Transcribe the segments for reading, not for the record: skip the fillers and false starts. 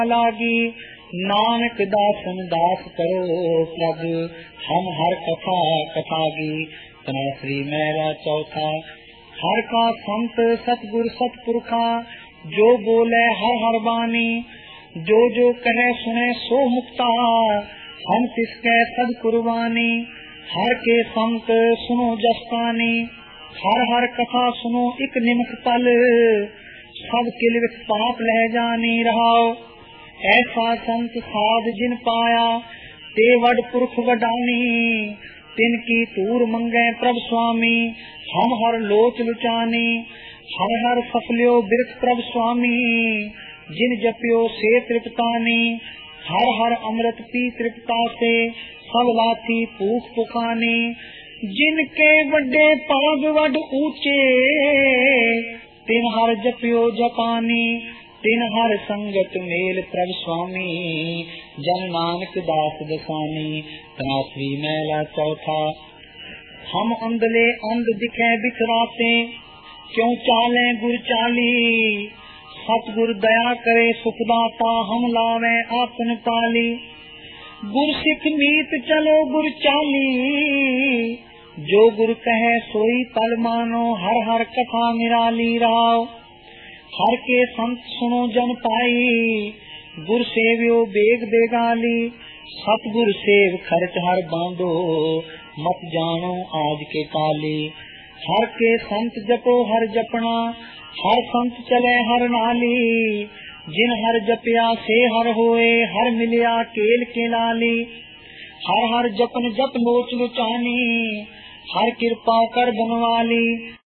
लागी नानक दासन दास करो प्रभ हम हर कथा कथागी। तना श्री मेरा चौथा। हर का संत सतगुर सतपुरखा जो बोले हर हर बानी जो जो कहे सुने सो मुक्ता हम तिसके सब कुर्बानी। हर के संत सुनो जसतानी हर हर कथा सुनो एक निमक पल सब किलवित पाप लह जानी रहाओ। ऐसा संत साध जिन पाया ते वड पुरख वडानी तिनकी तूर मंगे प्रभ स्वामी हम हर लोच लुचानी। हर हर सफल्यो बिरख प्रभ स्वामी जिन जपियो से तृप्तानी। हर हर अमृत पी तृप्ता से सब लाथी पूख पुखानी। जिनके वड्डे पाग वड ऊंचे तिन हर जपियो जपानी। तिन हर संगत मेल प्रभ स्वामी जन नानक दास दसानी। तनाश्री मैला चौथा। हम अंधले अंध दिखे बिचराते क्यों चाले गुर चाली। सतगुर दया करे सुखदाता हम लावे आपन पाली। गुर सिख मीत चलो गुर चाली जो गुर कहे सोई पल मानो। हर हर कथा निराली राव हर के संत सुनो जन पाई गुर सेवियो बेग बेगाली। सतगुर सेव खर्च हर बांधो मत जानो आज के काली। हर के संत जपो हर जपना हर संत चले हर नाली। जिन हर जपया से हर होए हर मिलिया केल के लाली। हर हर जपन जप लोच लुचानी हर कृपा कर बनवाली।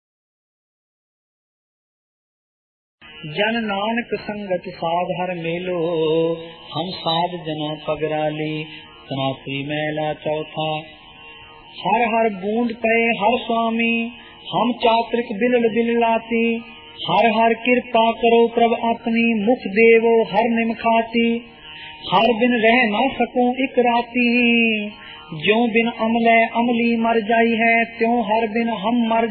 जन नानक संगत साध हर मेलो हम साध जना पगराली। तनाश्री मैला चौथा। हर हर बूंद पे हर स्वामी हम चात्रिक बिलल बिललाती। हर हर कृपा करो प्रभ अपनी मुख देवो हर निमखाती। हर बिन रह ना सकूं इक राती ज्यों बिन अमले अमली मर जाई है त्यों हर बिन हम मर